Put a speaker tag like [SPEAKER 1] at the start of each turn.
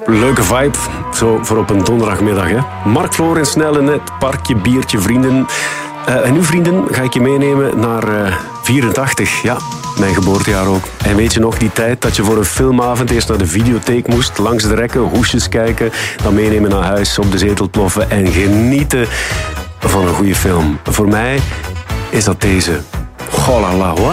[SPEAKER 1] Leuke vibe, zo voor op een donderdagmiddag. Hè? Mark Floor in Snelle Net, parkje, biertje, vrienden. En nu, vrienden, ga ik je meenemen naar 84. Ja, mijn geboortejaar ook. En weet je nog die tijd dat je voor een filmavond eerst naar de videotheek moest, langs de rekken, hoesjes kijken, dan meenemen naar huis, op de zetel ploffen en genieten van een goede film. Voor mij is dat deze. Oh la la, what?